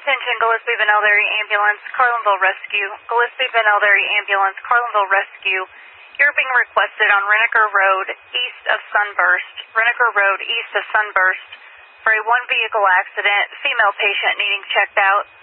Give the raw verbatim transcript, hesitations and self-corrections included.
Attention, Gillespie Van Elderry Ambulance, Carlinville Rescue. Gillespie Van Elderry Ambulance, Carlinville Rescue. You're being requested on Renneker Road, east of Sunburst. Renneker Road, east of Sunburst, for a one-vehicle accident, female patient needing checked out.